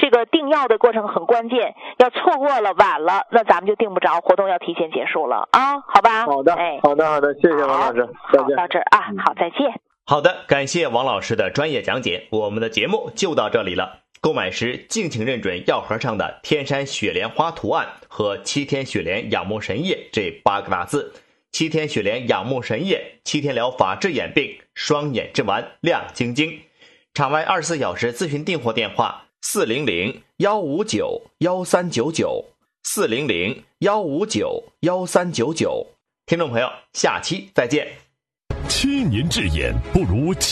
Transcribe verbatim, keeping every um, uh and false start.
这个订药的过程很关键，要错过了晚了，那咱们就订不着，活动要提前结束了啊，好吧？ 好的， 哎， 好的，好的，谢谢王老师，再见。 好，到这儿啊，好，再见。 好的，感谢王老师的专业讲解，我们的节目就到这里了。购买时敬请认准药盒上的天山雪莲花图案和七天雪莲养目神液这八个大字。七天雪莲养目神液，七天疗法治眼病，双眼之丸亮晶晶。场外二十四小时咨询订货电话：四零零幺五九幺三九九，四零零幺五九幺三九九。听众朋友，下期再见。 七年智眼不如